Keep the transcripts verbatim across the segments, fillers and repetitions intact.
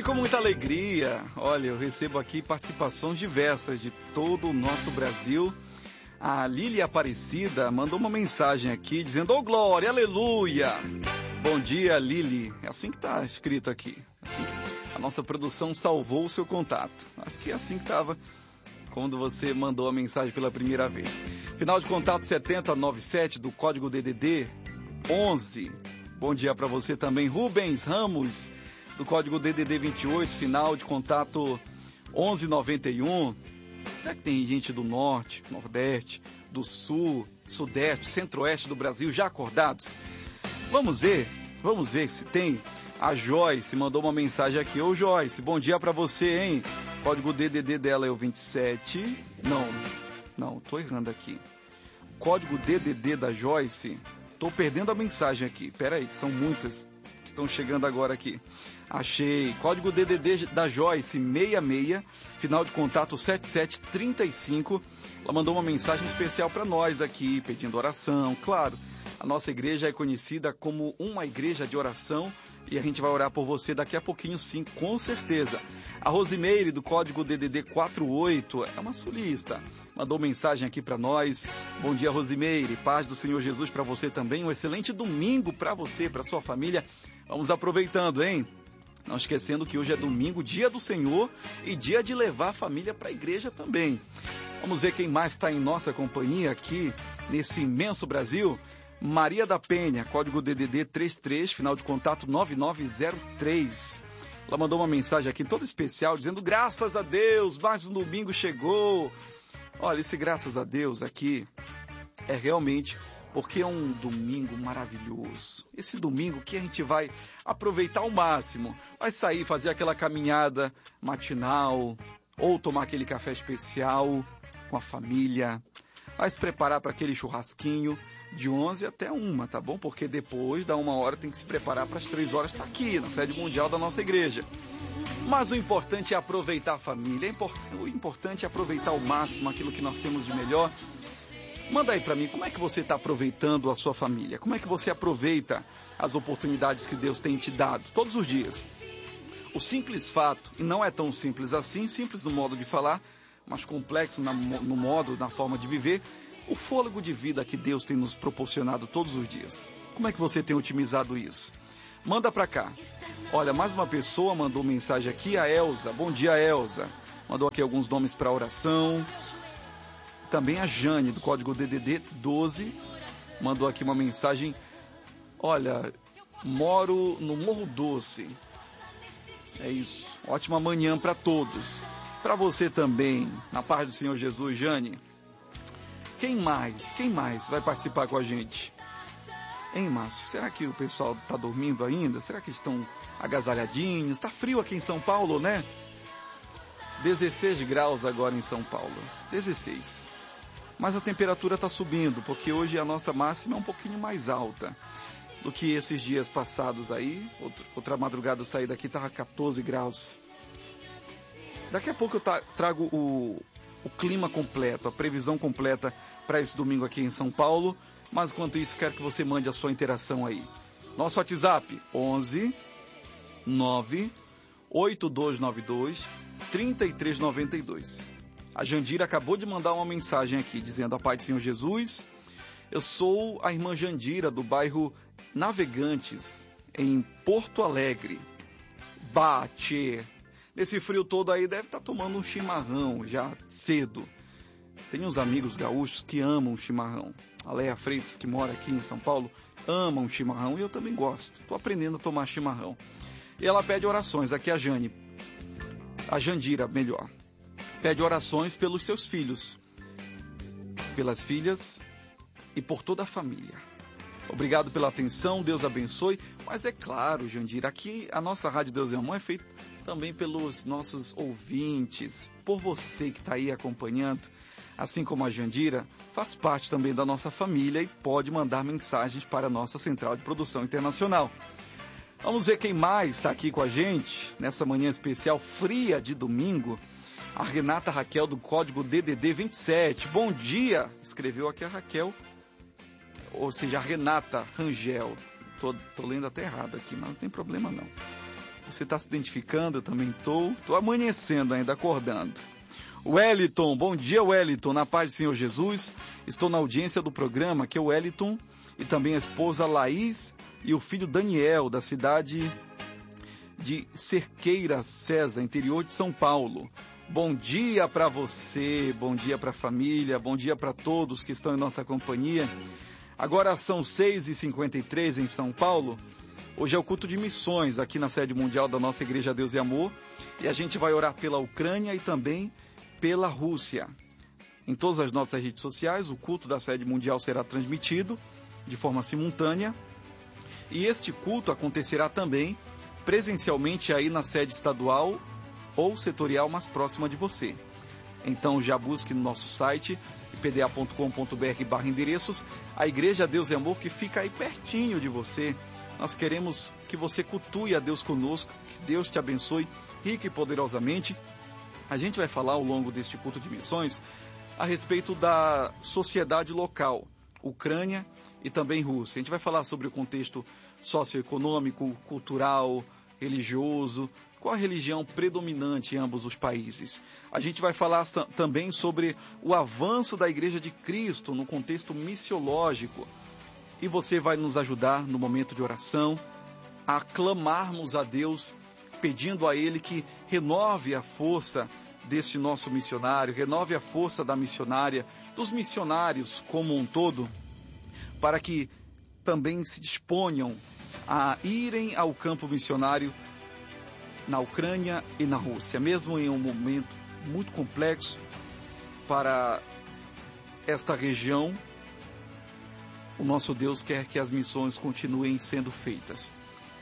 E com muita alegria, olha, eu recebo aqui participações diversas de todo o nosso Brasil. A Lília Aparecida mandou uma mensagem aqui dizendo: "Ô glória, aleluia!" Bom dia, Lili. É assim que está escrito aqui. Assim que a nossa produção salvou o seu contato. Acho que é assim que estava quando você mandou a mensagem pela primeira vez. Final de contato setenta noventa e sete do código D D D onze. Bom dia para você também, Rubens Ramos, do código D D D vinte e oito, final de contato onze noventa e um. Será que tem gente do norte, nordeste, do sul, sudeste, centro-oeste do Brasil já acordados? Vamos ver, vamos ver se tem. A Joyce mandou uma mensagem aqui. Ô Joyce, bom dia pra você, hein? Código D D D dela é o vinte e sete. Não, não, tô errando aqui. Código D D D da Joyce. Tô perdendo a mensagem aqui. Pera aí, que são muitas que estão chegando agora aqui. Achei. Código D D D da Joyce sessenta e seis, final de contato setenta e sete trinta e cinco. Ela mandou uma mensagem especial para nós aqui, pedindo oração. Claro, a nossa igreja é conhecida como uma igreja de oração e a gente vai orar por você daqui a pouquinho, sim, com certeza. A Rosimeire, do código D D D quarenta e oito, é uma sulista. Mandou mensagem aqui para nós. Bom dia, Rosimeire. Paz do Senhor Jesus para você também. Um excelente domingo para você, para sua família. Vamos aproveitando, hein? Não esquecendo que hoje é domingo, dia do Senhor e dia de levar a família para a igreja também. Vamos ver quem mais está em nossa companhia aqui nesse imenso Brasil. Maria da Penha, código D D D trinta e três, final de contato nove nove zero três. Ela mandou uma mensagem aqui toda especial dizendo: graças a Deus, mais um domingo chegou. Olha, esse graças a Deus aqui é realmente porque é um domingo maravilhoso. Esse domingo que a gente vai aproveitar ao máximo. Vai sair, fazer aquela caminhada matinal, ou tomar aquele café especial com a família. Vai se preparar para aquele churrasquinho de onze até uma, tá bom? Porque depois da uma hora tem que se preparar para as três horas estar aqui, na sede mundial da nossa igreja. Mas o importante é aproveitar a família. O importante é aproveitar ao máximo aquilo que nós temos de melhor. Manda aí para mim, como é que você está aproveitando a sua família? Como é que você aproveita as oportunidades que Deus tem te dado todos os dias? O simples fato, e não é tão simples assim, simples no modo de falar, mas complexo na, no modo, na forma de viver, o fôlego de vida que Deus tem nos proporcionado todos os dias. Como é que você tem otimizado isso? Manda para cá. Olha, mais uma pessoa mandou mensagem aqui, a Elza. Bom dia, Elza. Mandou aqui alguns nomes para oração. Também a Jane, do código D D D doze, mandou aqui uma mensagem. Olha, moro no Morro Doce. É isso. Ótima manhã para todos. Para você também, na paz do Senhor Jesus, Jane. Quem mais? Quem mais vai participar com a gente? Hein, Márcio? Será que o pessoal está dormindo ainda? Será que estão agasalhadinhos? Está frio aqui em São Paulo, né? dezesseis graus agora em São Paulo. dezesseis. Mas a temperatura está subindo, porque hoje a nossa máxima é um pouquinho mais alta do que esses dias passados aí. Outra, outra madrugada eu saí daqui, estava quatorze graus. Daqui a pouco eu ta, trago o, o clima completo, a previsão completa para esse domingo aqui em São Paulo. Mas enquanto isso, quero que você mande a sua interação aí. Nosso WhatsApp, onze nove oito dois nove dois três três nove dois. A Jandira acabou de mandar uma mensagem aqui, dizendo: a paz do Senhor Jesus. Eu sou a irmã Jandira, do bairro Navegantes, em Porto Alegre. Bate! Nesse frio todo aí, deve estar tomando um chimarrão já cedo. Tem uns amigos gaúchos que amam chimarrão. A Leia Freitas, que mora aqui em São Paulo, ama um chimarrão e eu também gosto. Estou aprendendo a tomar chimarrão. E ela pede orações. Aqui a Jane, a Jandira, melhor. Pede orações pelos seus filhos, pelas filhas e por toda a família. Obrigado pela atenção, Deus abençoe. Mas é claro, Jandira, aqui a nossa Rádio Deus é Amor é feita também pelos nossos ouvintes, por você que está aí acompanhando. Assim como a Jandira, faz parte também da nossa família e pode mandar mensagens para a nossa Central de Produção Internacional. Vamos ver quem mais está aqui com a gente nessa manhã especial fria de domingo. A Renata Raquel, do código D D D vinte e sete. Bom dia! Escreveu aqui a Raquel, ou seja, a Renata Rangel. Tô, tô lendo até errado aqui, mas não tem problema não. Você está se identificando? Eu também estou. Estou amanhecendo ainda, acordando. Wellington, bom dia, Wellington. Na paz do Senhor Jesus. Estou na audiência do programa, que é o Wellington, e também a esposa Laís e o filho Daniel, da cidade de Cerqueira, César, interior de São Paulo. Bom dia para você, bom dia para a família, bom dia para todos que estão em nossa companhia. Agora são seis e cinquenta e três em São Paulo. Hoje é o culto de missões aqui na sede mundial da nossa Igreja Deus e Amor. E a gente vai orar pela Ucrânia e também pela Rússia. Em todas as nossas redes sociais, o culto da sede mundial será transmitido de forma simultânea. E este culto acontecerá também presencialmente aí na sede estadual ou setorial mais próxima de você. Então já busque no nosso site i p d a ponto com ponto b r barra endereços a Igreja Deus e Amor, que fica aí pertinho de você. Nós queremos que você cultue a Deus conosco, que Deus te abençoe rica e poderosamente. A gente vai falar ao longo deste culto de missões a respeito da sociedade local, Ucrânia e também Rússia. A gente vai falar sobre o contexto socioeconômico, cultural, religioso, qual a religião predominante em ambos os países. A gente vai falar também sobre o avanço da Igreja de Cristo no contexto missiológico. E você vai nos ajudar no momento de oração a clamarmos a Deus, pedindo a Ele que renove a força deste nosso missionário, renove a força da missionária, dos missionários como um todo, para que também se disponham a irem ao campo missionário na Ucrânia e na Rússia, mesmo em um momento muito complexo para esta região. O nosso Deus quer que as missões continuem sendo feitas.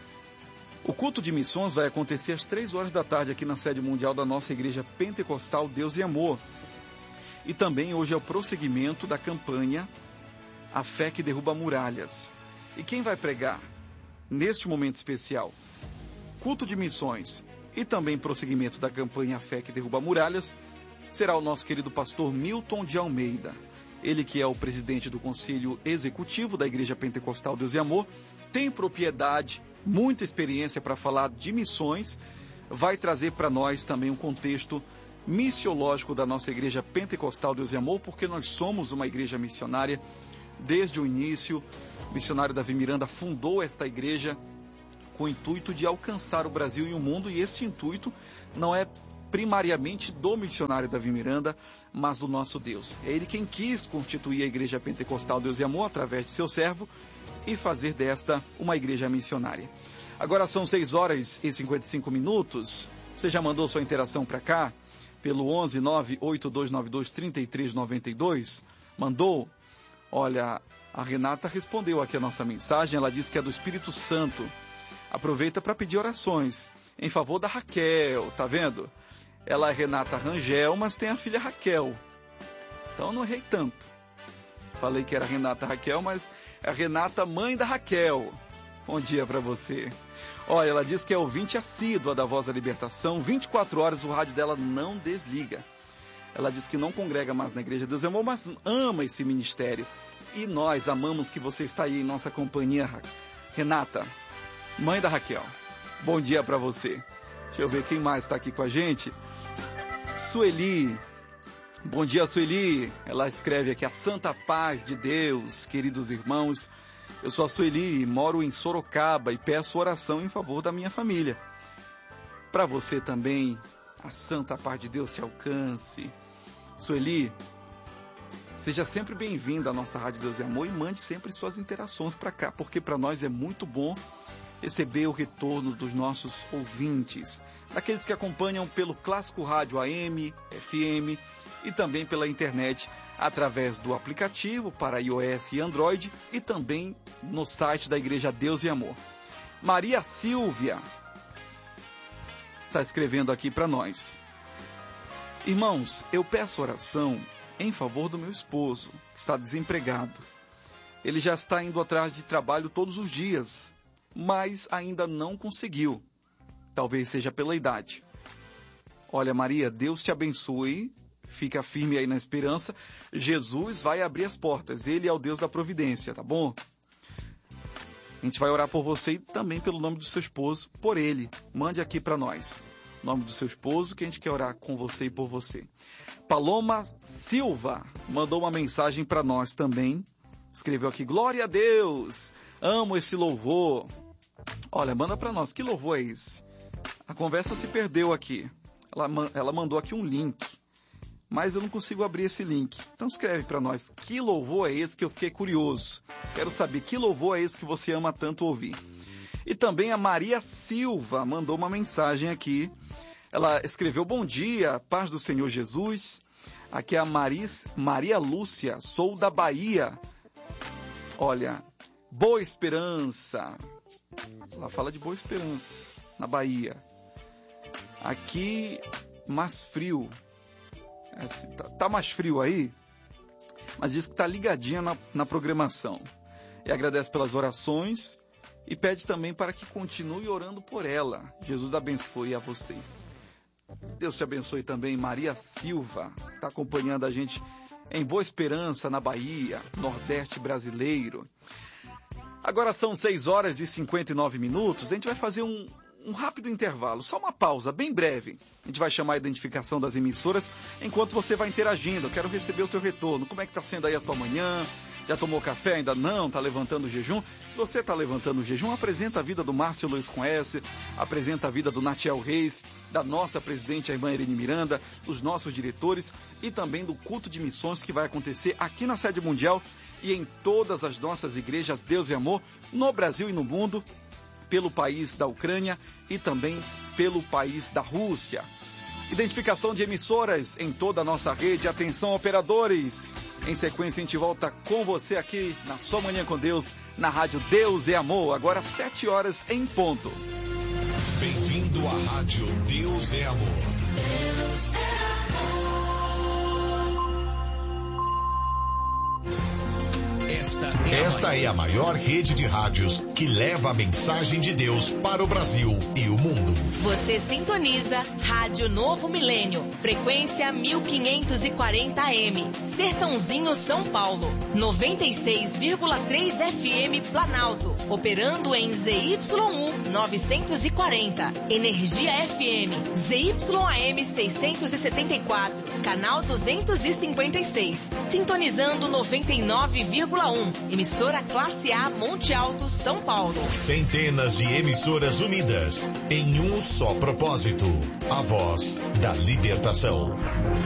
O culto de missões vai acontecer às três horas da tarde aqui na sede mundial da nossa Igreja Pentecostal Deus e Amor. E também hoje é o prosseguimento da campanha A Fé que Derruba Muralhas. E quem vai pregar neste momento especial? Culto de missões e também prosseguimento da campanha A Fé que Derruba Muralhas será o nosso querido pastor Milton de Almeida. Ele que é o presidente do Conselho Executivo da Igreja Pentecostal Deus e Amor, tem propriedade, muita experiência para falar de missões, vai trazer para nós também um contexto missiológico da nossa Igreja Pentecostal Deus e Amor, porque nós somos uma igreja missionária desde o início. O missionário Davi Miranda fundou esta igreja com o intuito de alcançar o Brasil e o mundo, e esse intuito não é primariamente do missionário Davi Miranda, mas do nosso Deus. É Ele quem quis constituir a Igreja Pentecostal Deus e Amor através de seu servo e fazer desta uma igreja missionária. Agora são seis horas e cinquenta e cinco minutos. Você já mandou sua interação para cá? Pelo onze nove oito dois nove dois três três nove dois? Mandou? Olha, a Renata respondeu aqui a nossa mensagem. Ela disse que é do Espírito Santo. Aproveita para pedir orações em favor da Raquel, tá vendo? Ela é Renata Rangel, mas tem a filha Raquel. Então não errei tanto. Falei que era Renata Raquel, mas é a Renata, mãe da Raquel. Bom dia para você. Olha, ela diz que é ouvinte assídua da Voz da Libertação. vinte e quatro horas o rádio dela não desliga. Ela diz que não congrega mais na Igreja Deus e Amor, mas ama esse ministério. E nós amamos que você está aí em nossa companhia, Renata, mãe da Raquel. Bom dia para você. Deixa eu ver quem mais está aqui com a gente. Sueli. Bom dia, Sueli. Ela escreve aqui: a santa paz de Deus, queridos irmãos. Eu sou a Sueli, moro em Sorocaba e peço oração em favor da minha família. Para você também, a santa paz de Deus te alcance. Sueli, seja sempre bem-vinda à nossa Rádio Deus e Amor e mande sempre suas interações para cá, porque para nós é muito bom receber o retorno dos nossos ouvintes, daqueles que acompanham pelo Clássico Rádio A M, F M e também pela internet através do aplicativo para iOS e Android e também no site da Igreja Deus e Amor. Maria Silvia está escrevendo aqui para nós: irmãos, eu peço oração em favor do meu esposo, que está desempregado. Ele já está indo atrás de trabalho todos os dias, mas ainda não conseguiu. Talvez seja pela idade. Olha, Maria, Deus te abençoe. Fica firme aí na esperança. Jesus vai abrir as portas. Ele é o Deus da providência, tá bom? A gente vai orar por você e também pelo nome do seu esposo, por ele. Mande aqui para nós o nome do seu esposo, que a gente quer orar com você e por você. Paloma Silva mandou uma mensagem para nós também. Escreveu aqui: glória a Deus, amo esse louvor. Olha, manda para nós, que louvor é esse? A conversa se perdeu aqui. Ela, ela mandou aqui um link, mas eu não consigo abrir esse link. Então escreve para nós, que louvor é esse, que eu fiquei curioso. Quero saber que louvor é esse que você ama tanto ouvir. E também a Maria Silva mandou uma mensagem aqui. Ela escreveu: bom dia, paz do Senhor Jesus. Aqui é a Maris, Maria Lúcia, sou da Bahia. Olha, Boa Esperança. Ela fala de Boa Esperança, na Bahia. Aqui, mais frio. É, tá, tá mais frio aí, mas diz que tá ligadinha na, na programação. E agradece pelas orações e pede também para que continue orando por ela. Jesus abençoe a vocês. Deus te abençoe também, Maria Silva, está acompanhando a gente em Boa Esperança, na Bahia, Nordeste brasileiro. Agora são seis horas e cinquenta e nove minutos, a gente vai fazer um, um rápido intervalo, só uma pausa, bem breve. A gente vai chamar a identificação das emissoras enquanto você vai interagindo. Eu quero receber o teu retorno. Como é que está sendo aí a tua manhã? Já tomou café? Ainda não? Está levantando o jejum? Se você está levantando o jejum, apresenta a vida do Márcio Luiz com S, apresenta a vida do Natiel Reis, da nossa presidente, a irmã Irene Miranda, dos nossos diretores e também do culto de missões que vai acontecer aqui na Sede Mundial e em todas as nossas igrejas Deus e Amor, no Brasil e no mundo, pelo país da Ucrânia e também pelo país da Rússia. Identificação de emissoras em toda a nossa rede. Atenção, operadores! Em sequência, a gente volta com você aqui na Sua Manhã com Deus, na Rádio Deus e Amor, agora às sete horas em ponto. Bem-vindo à Rádio Deus é Amor. Deus é amor. Esta é, Esta a, é a maior rede de rádios que leva a mensagem de Deus para o Brasil e o mundo. Você sintoniza Rádio Novo Milênio, frequência mil quinhentos e quarenta A M, Sertãozinho, São Paulo, noventa e seis vírgula três F M Planalto, operando em Z Y U novecentos e quarenta, Energia F M, Z Y A M seiscentos e setenta e quatro, canal duzentos e cinquenta e seis, sintonizando noventa e nove vírgula um, emissora classe A Monte Alto, São Paulo. Centenas de emissoras unidas em um só propósito, a voz da libertação.